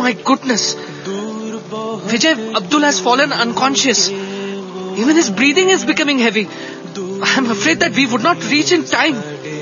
my goodness. Vijay, Abdul has fallen unconscious. Even his breathing is becoming heavy. I'm afraid that we would not reach in time.